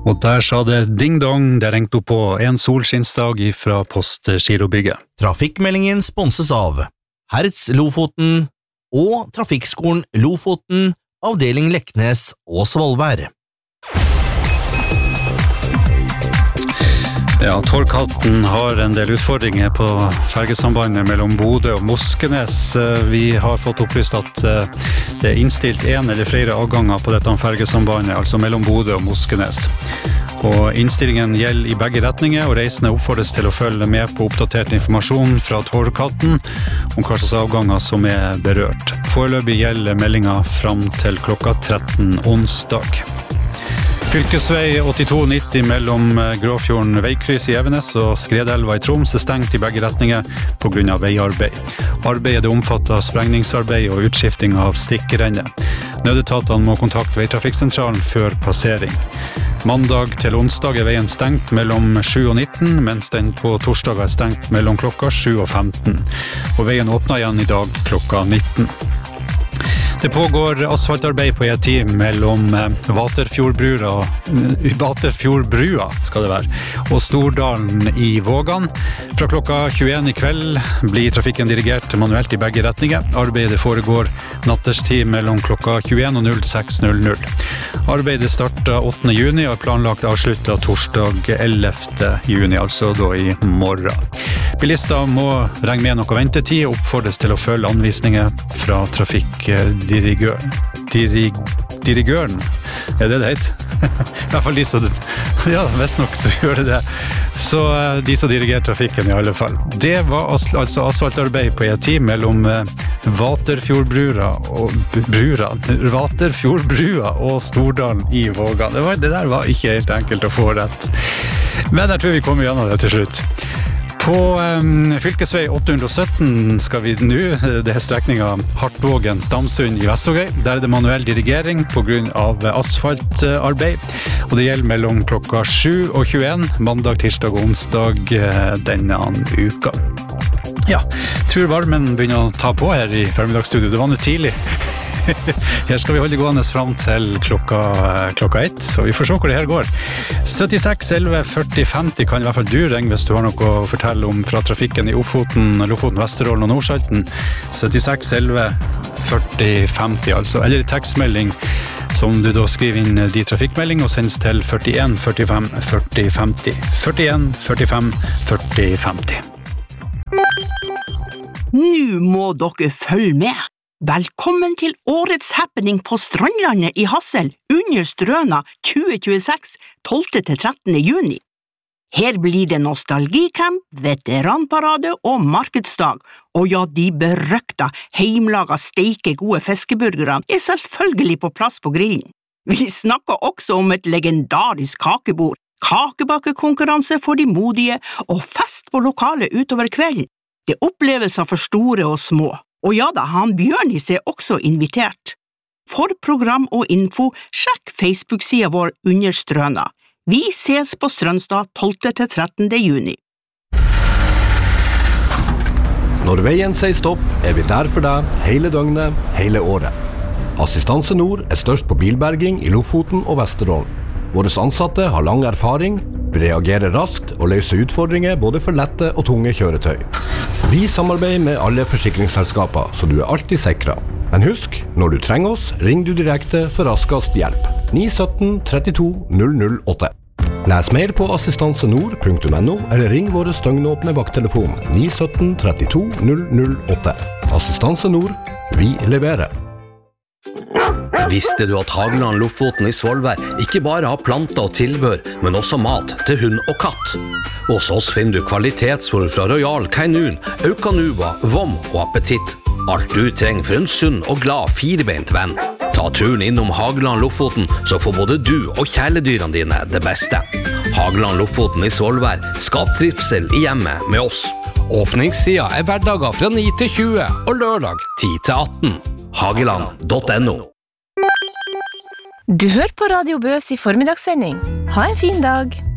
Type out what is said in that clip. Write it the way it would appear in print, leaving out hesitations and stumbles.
Og der sa det ding-dong, det ringte opp på en solskinnsdag fra Postgirobygget. Trafikkmeldingen sponses av Hertz Lofoten og Trafikkskolen Lofoten, avdeling Leknes og Svolvær. Ja, Torghatten har en del utfordringer på fergesambandet mellom Bodø og Moskenes. Vi har fått opplyst at det er innstilt en eller flere avganger på dette fergesambandet, altså mellom Bodø og Moskenes. Og innstillingen gjelder i begge retninger, og reisende oppfordres til å følge med på oppdatert informasjon fra Torghatten om hva slags avganger som er berørt. Foreløpig gjelder meldingen fram til klokka 13 onsdag. Fylkesvei 8290 mellom Gråfjorden veikryss i Evenes og Skredelva i Troms er stengt i begge retninger på grunn av veiarbeid. Arbeidet omfatter sprengningsarbeid og utskifting av stikkrenner. Nødetatene må kontakte veitrafikksentralen før passering. Mandag til onsdag er veien stengt mellom 7 og 19, mens den på torsdag er stengt mellom klokka 7 og 15. Og veien åpner igjen i dag klokka 19. Det pågår asfaltarbeid på E10 mellom Vaterfjordbrua skal det være, og Stordalen i Vågan. Fra klokka 21 i kveld blir trafikken dirigert manuelt i begge retninger. Arbeidet foregår natterstid mellom klokka 21 og 06:00. Arbeidet starter 8. juni og er planlagt avsluttet torsdag 11. juni, altså da i morgen. Bilister må regne med noe ventetid og oppfordres til å følge anvisninger fra trafikkdirigøren. Dirigøren? Er det heter? I hvert fall de som... Ja, visst nok så gjør det det. Så de som dirigerer trafikken i alle fall. Det var altså asfaltarbeid på E10 mellom Vaterfjordbrua og Stordalen i Vågan. Det der var ikke helt enkelt å få rett. Men jeg tror vi kommer gjennom det til slutt. På fylkesvei 817 skal vi nå, det er strekningen Hartvågen-Stamsund i Vestvågøy. Der er det manuell dirigering på grunn av asfaltarbeid, og det gjelder mellom klokka 7 og 21, mandag, tirsdag og onsdag denne uka. Ja, tror varmen begynner å ta på her i formiddagsstudio. Det var nå tidlig. Her skal vi holde gående frem til klokka 1, så vi får se hvor det her går. 76 11 40 50 kan i hvert fall du ringe hvis du har noe å fortelle om fra trafikken i Lofoten, Vesterålen og Nordsalten. 76 11 40 50 altså, eller tekstmelding som du da skriver inn de trafikkmelding og sendes til 41 45 40 50. 41 45 40 50. Nå må dere følge med! Velkommen til årets happening på Strandlandet i Hassel under Strøna 2026, 12. til 13. juni. Her blir det nostalgicamp, veteranparade og markedsdag, og ja, de berøkta, heimlaga, steike gode fiskeburgerne er selvfølgelig på plass på grillen. Vi snakker også om et legendarisk kakebord, kakebakekonkurranse for de modige og fest på lokalet utover kvelden. Det er opplevelser for store og små. Og ja da, han Bjørnis er også invitert. For program og info, sjekk Facebook-siden vår under Strøna. Vi ses på Strønstad 12. til 13. juni. Når veien sier stopp, er vi der for deg hele døgnet, hele året. Assistanse Nord er størst på bilberging i Lofoten og Vesterålen. Våre ansatte har lang erfaring, reagerer raskt og løser utfordringer både for lette og tunge kjøretøy. Vi samarbeider med alle forsikringsselskaper, så du er alltid sikret. Men husk, når du trenger oss, ring du direkte for raskest hjelp. 917 32 008. Les mer på assistansenord.no eller ring våre støgnåpne vakttelefon 917 32 008. Assistanse Nord, vi leverer. Visste du at Hageland Lofoten i Svolvær ikke bare har planter og tilbør, men også mat til hund og katt? Hos oss finner du kvalitetsfôr fra Royal Canin, Aucanuba, Vom og Appetitt. Alt du trenger for en sunn og glad firebeint venn. Ta turen innom Hageland Lofoten, så får både du og kjæledyrene dine det beste. Hageland Lofoten i Svolvær, skap trivsel i hjemmet med oss. Åpningstida er hverdager fra 9 til 20 og lørdag 10 til 18. Hageland.no. Du hører på Radio Bøs i formiddagssending. Ha en fin dag!